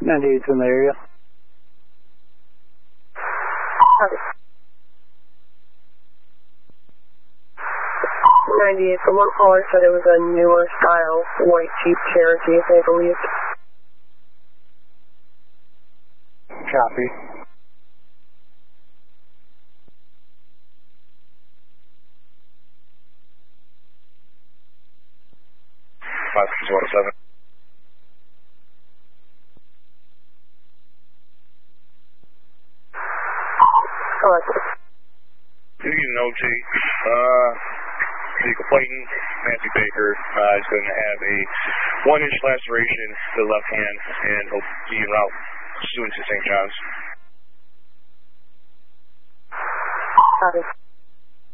98's in the area. Copy. 98, from what caller said it was a newer style white Jeep Cherokee, they believe. Copy. Collected. You get an OT. Vehicle Clayton, Nancy Baker is going to have a 1-inch laceration to the left hand and will be en route soon to St. John's. Copy.